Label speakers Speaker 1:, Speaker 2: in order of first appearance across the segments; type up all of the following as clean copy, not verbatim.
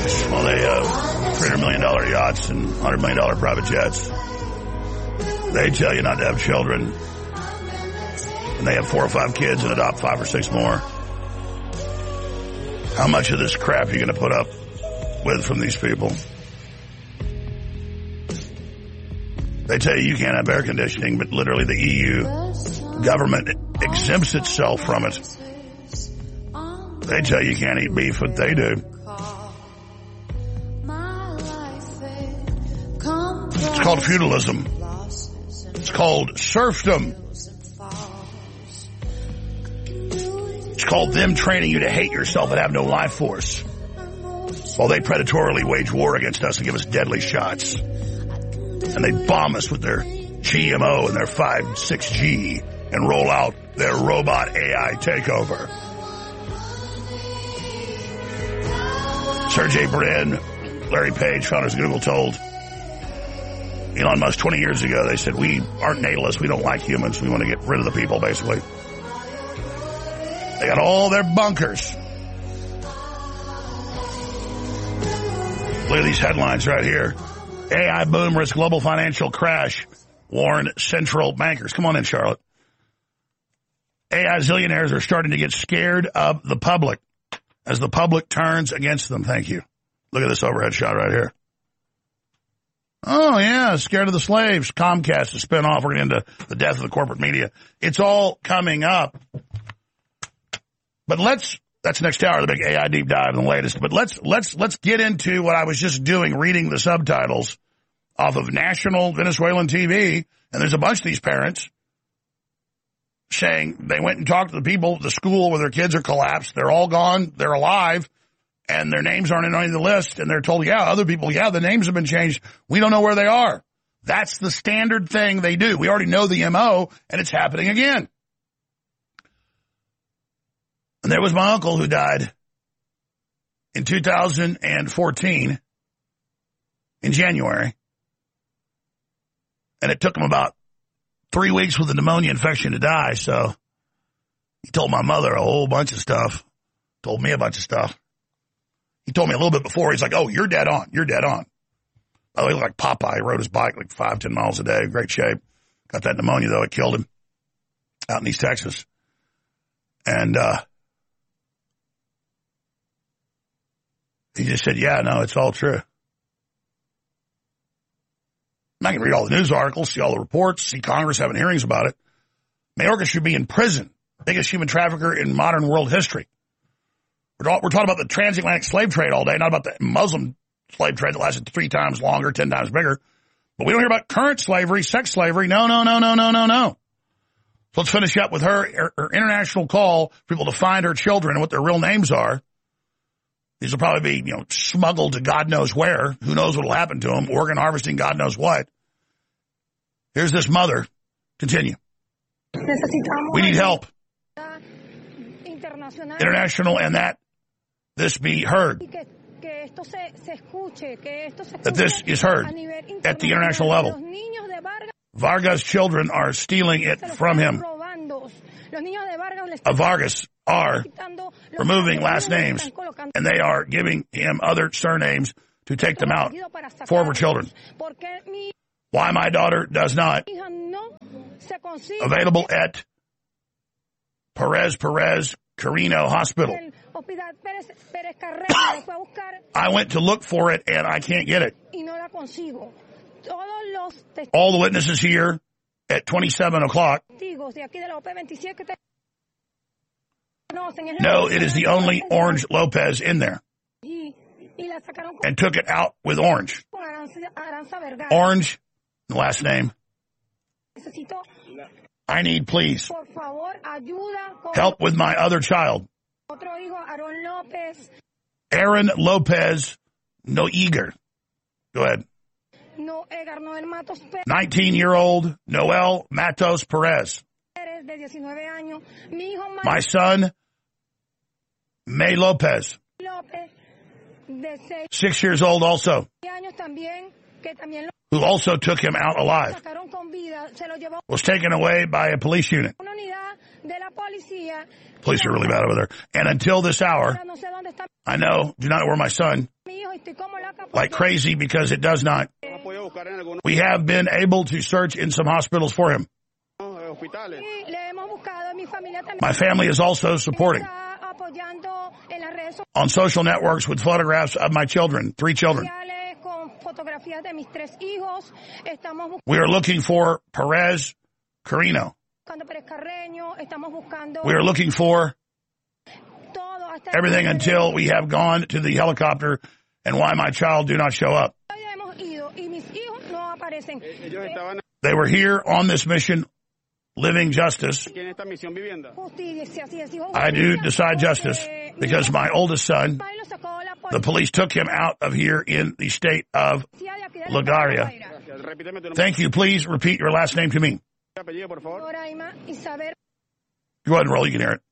Speaker 1: Well, they have $300 million yachts and $100 million private jets. They tell you not to have children. And they have 4 or 5 kids and adopt 5 or 6 more. How much of this crap are you going to put up with from these people? They tell you can't have air conditioning, but literally the EU government exempts itself from it. They tell you can't eat beef, but they do. It's called feudalism. It's called serfdom. It's called them training you to hate yourself and have no life force, while they predatorily wage war against us and give us deadly shots. And they bomb us with their GMO and their 5-6G and roll out their robot AI takeover. Sergey Brin, Larry Page, founders of Google, told Elon Musk 20 years ago, they said, we aren't natalists, we don't like humans, we want to get rid of the people, basically. They got all their bunkers. Look at these headlines right here. AI boom risks global financial crash, warn central bankers. Come on in, Charlotte. AI zillionaires are starting to get scared of the public as the public turns against them. Thank you. Look at this overhead shot right here. Oh, yeah, scared of the slaves. Comcast is spin off. We're getting into the death of the corporate media. It's all coming up. But that's next hour, the big AI deep dive and the latest. But let's get into what I was just doing, reading the subtitles off of national Venezuelan TV. And there's a bunch of these parents saying they went and talked to the people at the school where their kids are collapsed. They're all gone. They're alive. And their names aren't in any of the list. And they're told, yeah, other people, yeah, the names have been changed. We don't know where they are. That's the standard thing they do. We already know the MO, and it's happening again. And there was my uncle who died in 2014 in January. And it took him about 3 weeks with a pneumonia infection to die. So he told my mother a whole bunch of stuff, told me a bunch of stuff. He told me a little bit before. He's like, oh, you're dead on. You're dead on. By the way, like Popeye. He rode his bike like 5-10 miles a day. Great shape. Got that pneumonia, though. It killed him out in East Texas. And he just said, yeah, no, it's all true. I can read all the news articles, see all the reports, see Congress having hearings about it. Mayorkas should be in prison. Biggest human trafficker in modern world history. We're talking about the transatlantic slave trade all day, not about the Muslim slave trade that lasted 3 times longer, 10 times bigger. But we don't hear about current slavery, sex slavery. No. So let's finish up with her international call for people to find her children and what their real names are. These will probably be, smuggled to God knows where. Who knows what will happen to them? Organ harvesting, God knows what. Here's this mother. Continue. We need help. International and that this be heard. That this is heard at the international level. Vargas' children are stealing it from him. Vargas are removing last names, and they are giving him other surnames to take them out. Former children. Why my daughter does not. Available at Perez Carino Hospital. I went to look for it, and I can't get it. All the witnesses here at 27 o'clock. No, it is the only Orange Lopez in there. And took it out with Orange. Orange, the last name. I need, please, help with my other child. Aaron Lopez Noeger. Go ahead. 19-year-old Noel Matos Perez. My son, May Lopez. 6 years old also. Who also took him out alive. Was taken away by a police unit. Police are really bad over there. And until this hour, I do not know where my son like crazy because it does not. We have been able to search in some hospitals for him. My family is also supporting on social networks with photographs of my children, 3 children. We are looking for Perez Carreño. We are looking for everything until we have gone to the helicopter and why my child do not show up. They were here on this mission, living justice. I do decide justice because my oldest son, the police took him out of here in the state of Liguria. Thank you. Please repeat your last name to me. Go ahead and roll. You can hear it.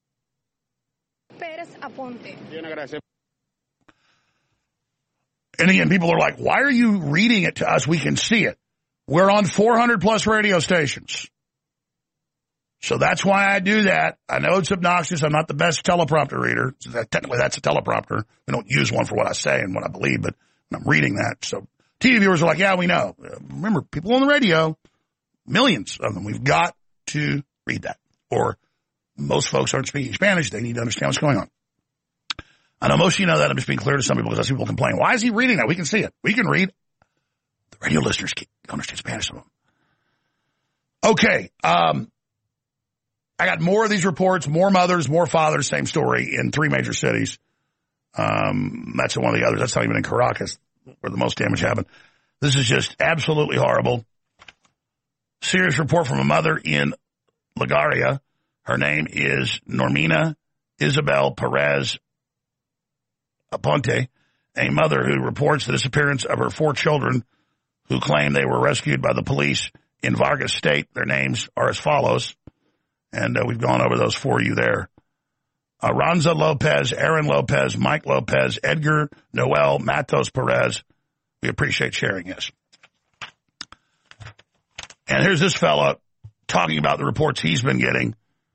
Speaker 1: And again, people are like, why are you reading it to us? We can see it. We're on 400 plus radio stations. So that's why I do that. I know it's obnoxious. I'm not the best teleprompter reader. Technically, that's a teleprompter. We don't use one for what I say and what I believe, but I'm reading that. So TV viewers are like, yeah, we know. Remember, people on the radio, millions of them, we've got to read that. Or most folks aren't speaking Spanish. They need to understand what's going on. I know most of you know that. I'm just being clear to some people because some people complain. Why is he reading that? We can see it. We can read. The radio listeners don't understand Spanish. Some of them. Okay. I got more of these reports, more mothers, more fathers, same story in 3 major cities. That's one of the others. That's not even in Caracas where the most damage happened. This is just absolutely horrible. Serious report from a mother in Liguria. Her name is Normina Isabel Perez Aponte, a mother who reports the disappearance of her 4 children who claim they were rescued by the police in Vargas State. Their names are as follows. And we've gone over those for you there. Aranza Lopez, Aaron Lopez, Mike Lopez, Edgar Noel, Matos Perez. We appreciate sharing this. And here's this fella talking about the reports he's been getting.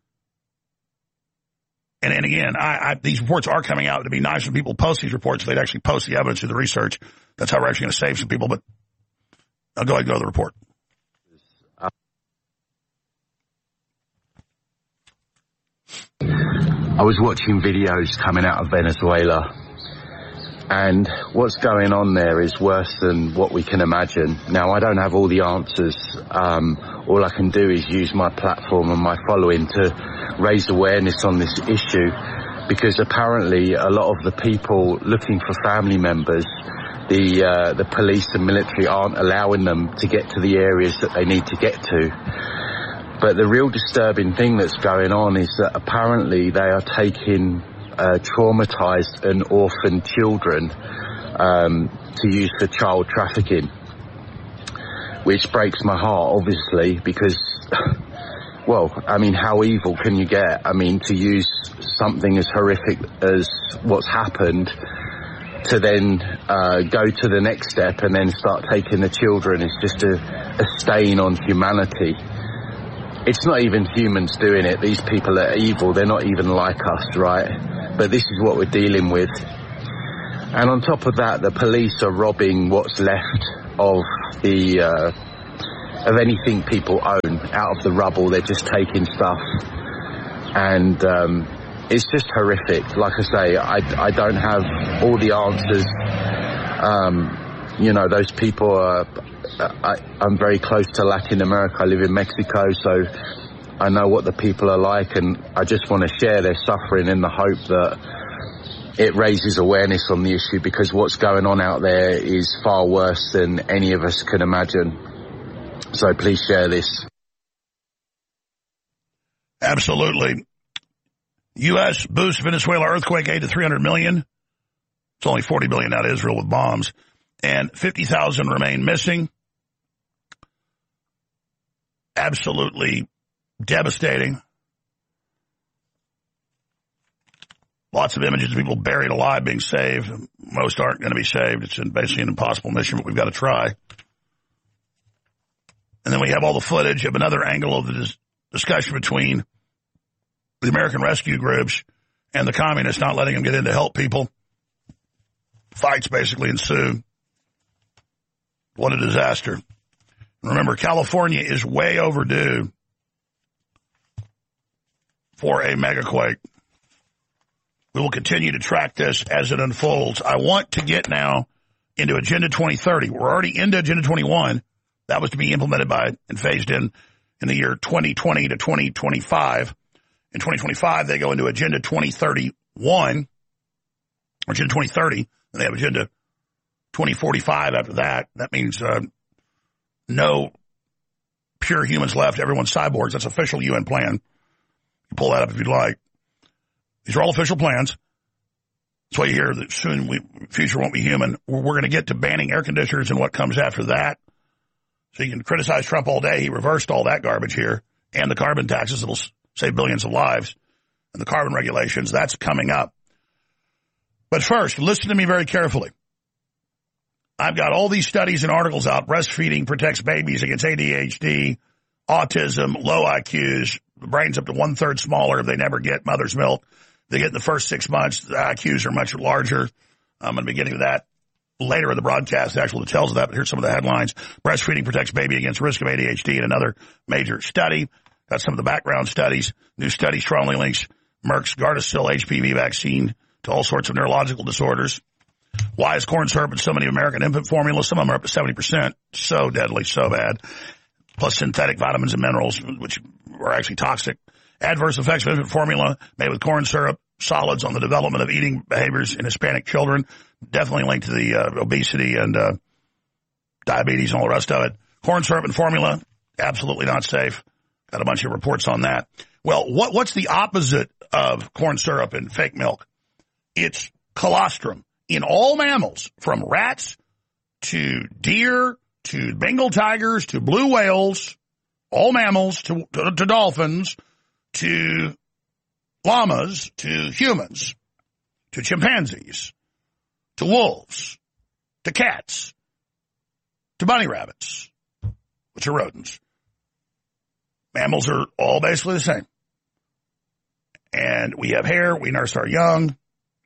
Speaker 1: And again, these reports are coming out. It'd be nice when people post these reports. They'd actually post the evidence of the research. That's how we're actually going to save some people. But I'll go ahead and go to the report.
Speaker 2: I was watching videos coming out of Venezuela, and what's going on there is worse than what we can imagine. Now, I don't have all the answers. All I can do is use my platform and my following to raise awareness on this issue, because apparently a lot of the people looking for family members, the police and military aren't allowing them to get to the areas that they need to get to. But the real disturbing thing that's going on is that apparently they are taking traumatized and orphaned children to use for child trafficking, which breaks my heart, obviously, because, well, I mean, how evil can you get? I mean, to use something as horrific as what's happened to then go to the next step and then start taking the children is just a stain on humanity. It's not even humans doing it. These people are evil. They're not even like us, right? But this is what we're dealing with. And on top of that, the police are robbing what's left of of anything people own out of the rubble. They're just taking stuff. And it's just horrific. Like I say, I don't have all the answers. You know, those people are... I'm very close to Latin America. I live in Mexico, so I know what the people are like, and I just want to share their suffering in the hope that it raises awareness on the issue, because what's going on out there is far worse than any of us could imagine. So please share this.
Speaker 1: Absolutely. U.S. boosts Venezuela earthquake aid to $300 million. It's only $40 billion out of Israel with bombs. And 50,000 remain missing. Absolutely devastating. Lots of images of people buried alive being saved. Most aren't going to be saved. It's basically an impossible mission, but we've got to try. And then we have all the footage of another angle of the discussion between the American rescue groups and the communists not letting them get in to help people. Fights basically ensue. What a disaster. Remember, California is way overdue for a megaquake. We will continue to track this as it unfolds. I want to get now into Agenda 2030. We're already into Agenda 21. That was to be implemented by and phased in the year 2020 to 2025. In 2025, they go into Agenda 2031, or Agenda 2030, and they have Agenda 2045 after that. That means no pure humans left, everyone's cyborgs. That's official UN plan. You pull that up if you'd like. These are all official plans. That's why you hear that soon future won't be human. We're going to get to banning air conditioners and what comes after that. So you can criticize Trump all day. He reversed all that garbage here. And the carbon taxes that'll save billions of lives. And the carbon regulations, that's coming up. But first, listen to me very carefully. I've got all these studies and articles out. Breastfeeding protects babies against ADHD, autism, low IQs. The brain's up to 1/3 smaller if they never get mother's milk. They get in the first 6 months, the IQs are much larger. I'm going to be getting to that later in the broadcast, the actual details of that, but here's some of the headlines. Breastfeeding protects baby against risk of ADHD in another major study. Got some of the background studies. New study strongly links Merck's Gardasil HPV vaccine to all sorts of neurological disorders. Why is corn syrup in so many American infant formulas? Some of them are up to 70%. So deadly, so bad. Plus synthetic vitamins and minerals, which are actually toxic. Adverse effects of infant formula made with corn syrup, solids on the development of eating behaviors in Hispanic children. Definitely linked to the obesity and diabetes and all the rest of it. Corn syrup and formula, absolutely not safe. Got a bunch of reports on that. Well, what's the opposite of corn syrup and fake milk? It's colostrum. In all mammals, from rats to deer to Bengal tigers to blue whales, all mammals to dolphins to llamas to humans to chimpanzees to wolves to cats to bunny rabbits, which are rodents. Mammals are all basically the same. And we have hair, we nurse our young.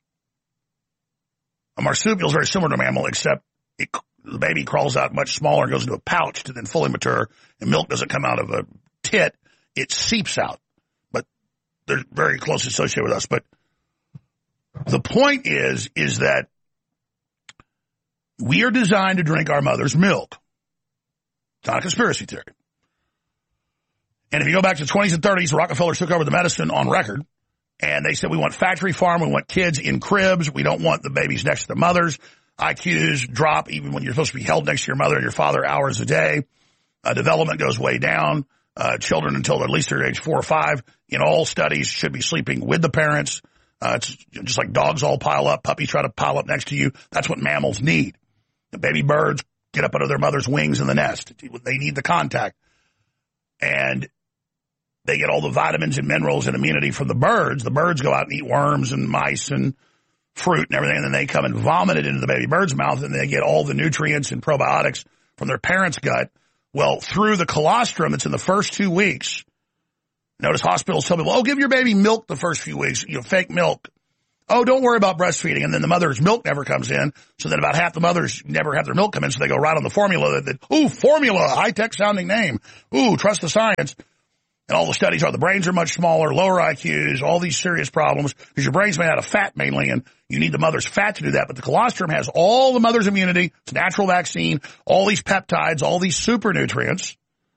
Speaker 1: A marsupial is very similar to a mammal, except the baby crawls out much smaller and goes into a pouch to then fully mature, and milk doesn't come out of a tit, it seeps out. But they're very closely associated with us. But the point is that we are designed to drink our mother's milk. It's not a conspiracy theory. And if you go back to the 20s and 30s, the Rockefellers took over the medicine on record. And they said, we want factory farm. We want kids in cribs. We don't want the babies next to their mothers. IQs drop even when you're supposed to be held next to your mother and your father hours a day. Development goes way down. Children until at least they're age 4 or 5 in all studies should be sleeping with the parents. It's just like dogs all pile up. Puppies try to pile up next to you. That's what mammals need. The baby birds get up under their mother's wings in the nest. They need the contact. And they get all the vitamins and minerals and immunity from the birds. The birds go out and eat worms and mice and fruit and everything, and then they come and vomit it into the baby bird's mouth, and they get all the nutrients and probiotics from their parents' gut. Well, through the colostrum, it's in the first 2 weeks. Notice hospitals tell people, give your baby milk the first few weeks, fake milk. Oh, don't worry about breastfeeding. And then the mother's milk never comes in. So then about half the mothers never have their milk come in, so they go right on the formula. Formula, high-tech sounding name. Trust the science. And all the studies are the brains are much smaller, lower IQs, all these serious problems, because your brain's made out of fat mainly, and you need the mother's fat to do that. But the colostrum has all the mother's immunity. It's a natural vaccine, all these peptides, all these super nutrients.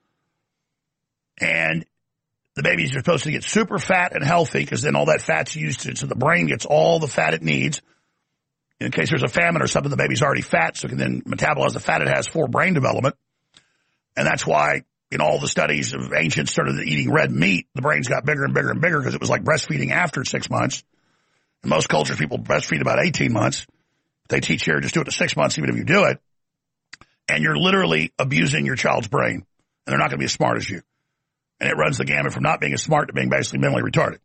Speaker 1: And the babies are supposed to get super fat and healthy, because then all that fat's used so the brain gets all the fat it needs. In case there's a famine or something, the baby's already fat, so it can then metabolize the fat it has for brain development. And that's why in all the studies of ancients started eating red meat, the brains got bigger and bigger and bigger, because it was like breastfeeding after 6 months. In most cultures, people breastfeed about 18 months. They teach here, just do it to 6 months, even if you do it. And you're literally abusing your child's brain. And they're not going to be as smart as you. And it runs the gamut from not being as smart to being basically mentally retarded.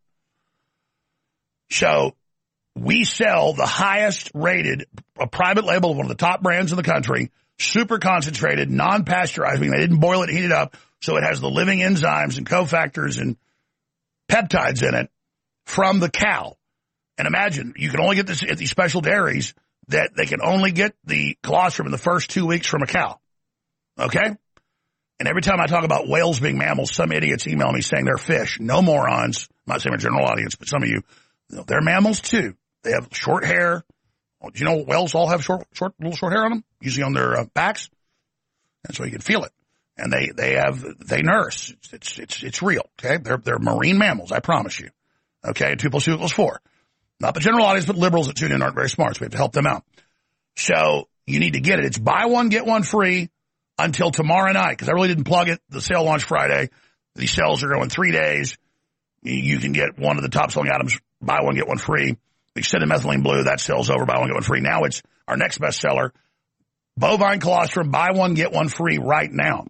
Speaker 1: So we sell the highest rated, a private label of one of the top brands in the country, super concentrated, non-pasteurized, meaning they didn't boil it, heat it up, so it has the living enzymes and cofactors and peptides in it from the cow. And imagine, you can only get this at these special dairies that they can only get the colostrum in the first 2 weeks from a cow. Okay? And every time I talk about whales being mammals, some idiots email me saying they're fish. No morons. I'm not saying a general audience, but some of you, they're mammals too. They have short hair. Do you know whales all have little short hair on them? Usually on their backs. And so you can feel it. And they nurse. It's real. Okay? They're marine mammals. I promise you. Okay? 2 + 2 = 4. Not the general audience, but liberals that tune in aren't very smart, so we have to help them out. So you need to get it. It's buy one, get one free until tomorrow night, because I really didn't plug it. The sale launched Friday. These sales are going 3 days. You can get one of the top-selling items, buy one, get one free. Extended methylene blue, that sells over, buy one, get one free. Now it's our next bestseller, bovine colostrum, buy one, get one free right now.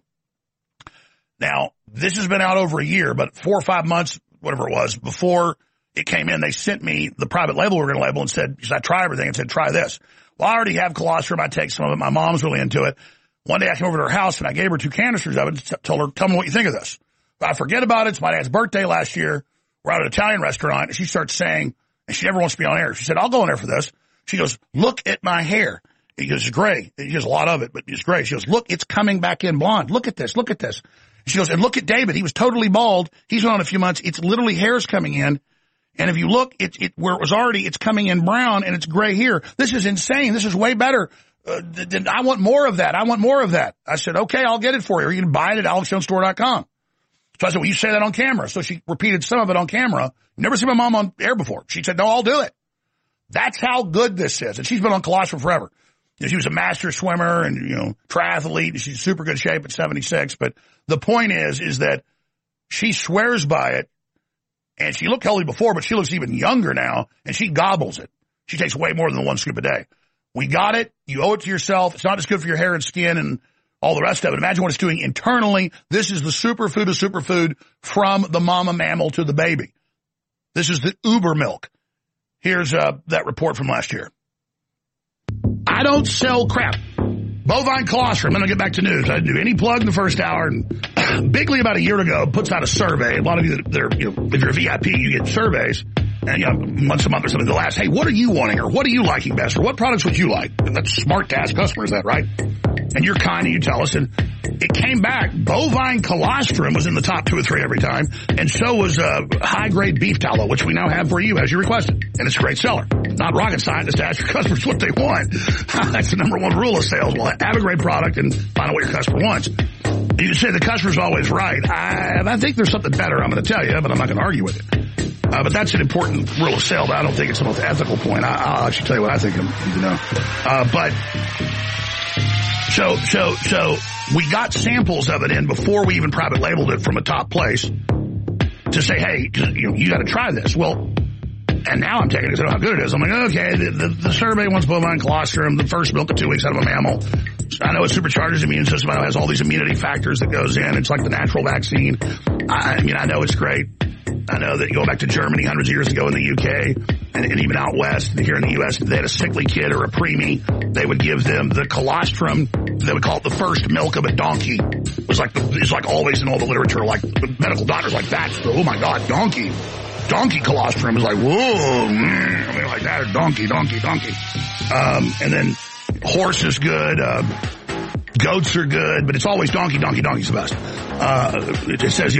Speaker 1: Now, this has been out over a year, but 4 or 5 months, whatever it was, before it came in, they sent me the private label we're going to label and said, because I try everything, and said, try this. Well, I already have colostrum. I take some of it. My mom's really into it. One day I came over to her house and I gave her 2 canisters of it and told her, tell me what you think of this. But I forget about it. It's my dad's birthday last year. We're at an Italian restaurant and she starts saying, and she never wants to be on air. She said, I'll go on air for this. She goes, look at my hair. It goes, it's gray. He has a lot of it, but it's gray. She goes, look, it's coming back in blonde. Look at this. Look at this. She goes, and look at David. He was totally bald. He's been on a few months. It's literally hairs coming in. And if you look, where it was already, it's coming in brown and it's gray here. This is insane. This is way better. I want more of that. I want more of that. I said, okay, I'll get it for you. Or you can buy it at AlexJonesStore.com. So I said, well, you say that on camera. So she repeated some of it on camera. You never seen my mom on air before. She said, no, I'll do it. That's how good this is. And she's been on colostrum forever. You know, she was a master swimmer and, triathlete. And she's in super good shape at 76. But the point is that she swears by it. And she looked healthy before, but she looks even younger now, and she gobbles it. She takes way more than 1 scoop a day. We got it. You owe it to yourself. It's not just good for your hair and skin and all the rest of it. Imagine what it's doing internally. This is the superfood of superfood from the mama mammal to the baby. This is the uber milk. Here's that report from last year. I don't sell crap. Bovine colostrum. Then I'll get back to news. I didn't do any plug in the first hour. And Bigley, about a year ago, puts out a survey. A lot of you that are, if you're a VIP, you get surveys. And, once a month or something, they'll ask, hey, what are you wanting? Or what are you liking best? Or what products would you like? And that's smart to ask customers that, right? And you're kind and you tell us. And it came back. Bovine colostrum was in the top 2 or 3 every time. And so was high-grade beef tallow, which we now have for you as you requested. And it's a great seller. Not rocket science to ask your customers what they want. That's the number 1 rule of sales. Well, have a great product and find out what your customer wants. You say the customer's always right. I think there's something better I'm going to tell you, but I'm not going to argue with it. But that's an important rule of sale, but I don't think it's the most ethical point. I'll actually tell you what I think you need to know. So we got samples of it in before we even private labeled it from a top place to say, hey, you got to try this. Well, and now I'm taking it because I know how good it is. I'm like, okay, the survey wants bovine colostrum, the first milk of 2 weeks out of a mammal. I know it supercharges the immune system. I know it has all these immunity factors that goes in. It's like the natural vaccine. I know it's great. I know that you go back to Germany hundreds of years ago in the UK and even out west here in the U.S., they had a sickly kid or a preemie. They would give them the colostrum. They would call it the first milk of a donkey. It's like always in all the literature, like the medical doctors like that. Oh my God, donkey. Donkey colostrum is like, whoa, like that, or donkey. And then horse is good. Goats are good, but it's always donkey's the best. It says,